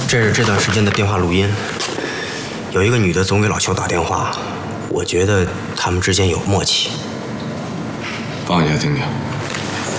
这是这段时间的电话录音，有一个女的总给老邱打电话，我觉得他们之间有默契。 放一下听听。